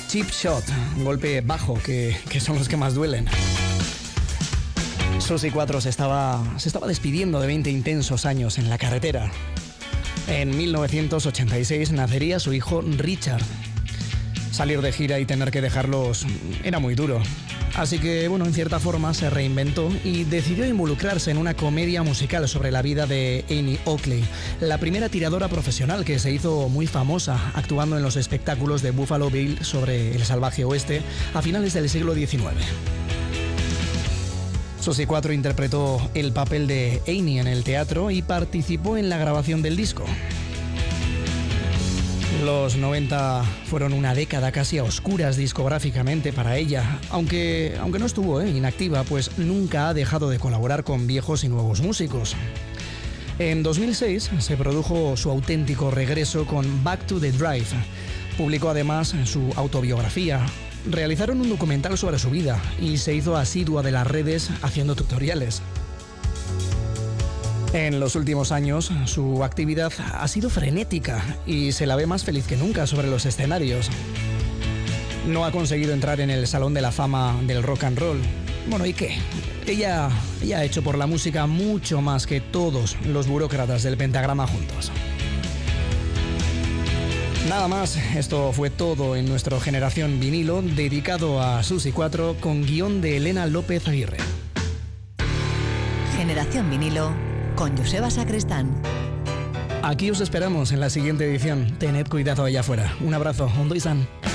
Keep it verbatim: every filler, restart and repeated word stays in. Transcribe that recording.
Chip shot, un golpe bajo, que, que son los que más duelen. Susi cuatro se estaba, se estaba despidiendo de veinte intensos años en la carretera. En mil novecientos ochenta y seis nacería su hijo Richard. Salir de gira y tener que dejarlos era muy duro. Así que, bueno, en cierta forma se reinventó y decidió involucrarse en una comedia musical sobre la vida de Annie Oakley, la primera tiradora profesional que se hizo muy famosa actuando en los espectáculos de Buffalo Bill sobre el salvaje oeste a finales del siglo diecinueve. Susi cuatro interpretó el papel de Annie en el teatro y participó en la grabación del disco. Los noventa fueron una década casi a oscuras discográficamente para ella, aunque, aunque no estuvo eh, inactiva, pues nunca ha dejado de colaborar con viejos y nuevos músicos. En dos mil seis se produjo su auténtico regreso con Back to the Drive. Publicó además su autobiografía. Realizaron un documental sobre su vida y se hizo asidua de las redes haciendo tutoriales. En los últimos años, su actividad ha sido frenética y se la ve más feliz que nunca sobre los escenarios. No ha conseguido entrar en el Salón de la Fama del Rock and Roll. Bueno, ¿y qué? Ella, ella ha hecho por la música mucho más que todos los burócratas del pentagrama juntos. Nada más, esto fue todo en nuestro Generación Vinilo, dedicado a Susi cuatro, con guión de Elena López Aguirre. Generación Vinilo con Joseba Sacristán. Aquí os esperamos en la siguiente edición. Tened cuidado allá afuera. Un abrazo, ondo izan.